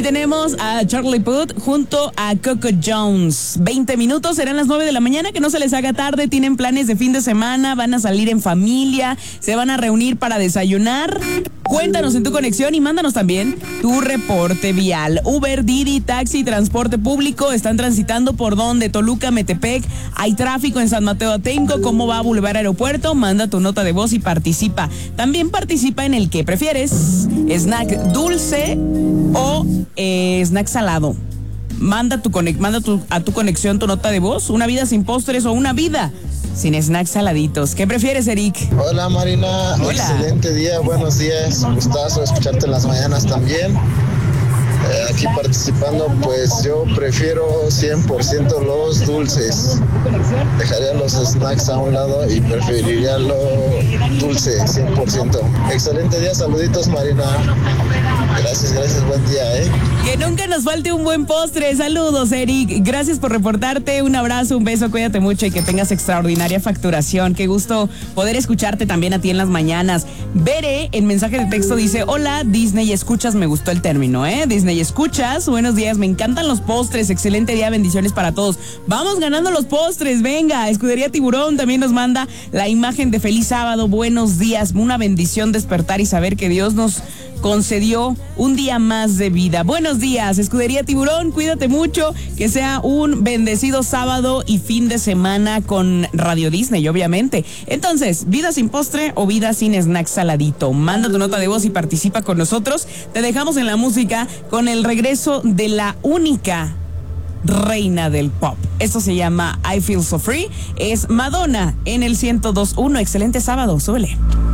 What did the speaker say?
Ahí tenemos a Charlie Puth junto a Coco Jones. 20 minutos, serán las 9 de la mañana, que no se les haga tarde, tienen planes de fin de semana, van a salir en familia, se van a reunir para desayunar. Cuéntanos en tu conexión y mándanos también tu reporte vial. Uber, Didi, taxi, transporte público, están transitando por donde, Toluca, Metepec, hay tráfico en San Mateo Atenco, ¿cómo va Boulevard Aeropuerto? Manda tu nota de voz y participa. También participa en el que prefieres, snack dulce o snack salado. Manda a tu conexión tu nota de voz, una vida sin postres o una vida sin snacks saladitos. ¿Qué prefieres, Eric? Hola, Marina. Hola. Excelente día, buenos días. Un gustazo escucharte en las mañanas también. Aquí participando, pues yo prefiero 100% los dulces. Dejaría los snacks a un lado y preferiría lo dulce, 100%. Excelente día, saluditos, Marina. Gracias, buen día, Que nunca nos falte un buen postre. Saludos, Eric. Gracias por reportarte. Un abrazo, un beso, cuídate mucho y que tengas extraordinaria facturación. Qué gusto poder escucharte también a ti en las mañanas. Bere, en mensaje de texto dice: hola, Disney Escuchas, me gustó el término, Disney Escuchas, buenos días, me encantan los postres, excelente día, bendiciones para todos. Vamos ganando los postres, venga. Escudería Tiburón también nos manda la imagen de feliz sábado, buenos días, una bendición despertar y saber que Dios nos concedió un día más de vida. Buenos días, Escudería Tiburón, cuídate mucho, que sea un bendecido sábado y fin de semana con Radio Disney, obviamente. Entonces, vida sin postre o vida sin snack saladito. Manda tu nota de voz y participa con nosotros. Te dejamos en la música con el regreso de la única reina del pop. Esto se llama I Feel So Free. Es Madonna en el 102.1. Excelente sábado, súbele.